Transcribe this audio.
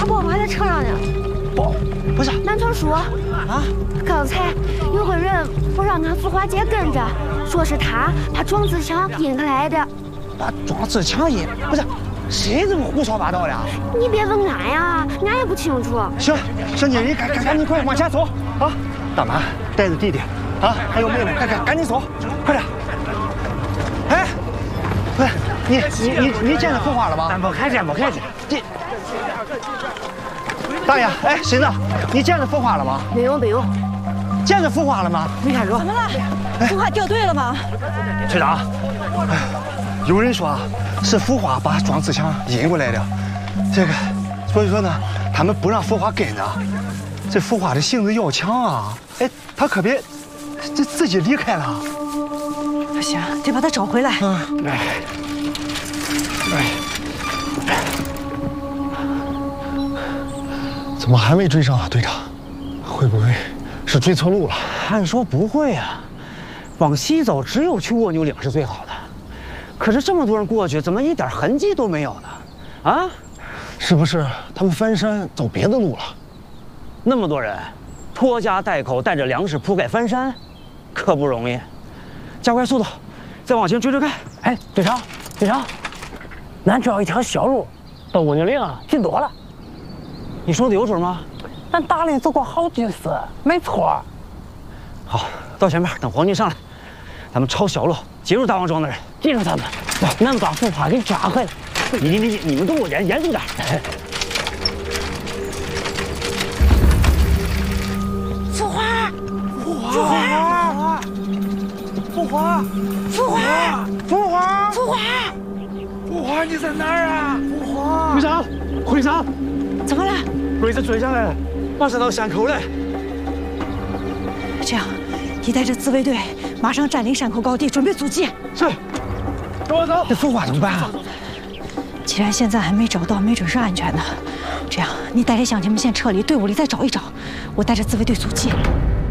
他宝宝还在车上呢。 不是南村叔啊，刚才有个人不让俺富华姐跟着，说是他把庄子强引开来的。 把庄子强引？不是，谁这么胡说八道的？ 你别问俺呀，俺也不清楚。 行，小妮，你赶紧快往前走啊！大妈带着弟弟啊，还有妹妹，赶紧走，快点！哎，不是你见着富华了吗？ 不看见。 大爷，哎，婶子，你见着富华了吗？ 没有。 见着富华了吗？ 没看着。 怎么了？富华掉队了吗？ 队长，有人说是富华把庄子强引过来的，所以说呢，他们不让富华跟着。这富华的性子要强啊，哎，他可别这自己离开了。 不行，得把他找回来。 怎么还没追上啊，队长？会不会是追错路了？ 按说不会啊，往西走只有去蜗牛岭是最好的。可是这么多人过去，怎么一点痕迹都没有呢？啊？ 是不是他们翻山走别的路了？ 那么多人，拖家带口带着粮食铺盖翻山，可不容易。加快速度，再往前追看。 哎，队长，俺知道一条小路，到蜗牛岭近多了。 你说的有准吗？ 咱大林走过好几次，没错。 好，到前面等皇军上来，咱们抄小路截住大王庄的人， 记住他们，俺把富华给抓回来。 你们跟我严肃点。 富华，你在哪儿啊？富华， 会长， 怎么了？ 鬼子追上来了，马上到山口来。 这样，你带着自卫队马上占领山口高地，准备阻击。 是。跟我走。这富华怎么办啊？ 既然现在还没找到，没准是安全的。这样，你带着乡亲们先撤离，队伍里再找一找，我带着自卫队阻击。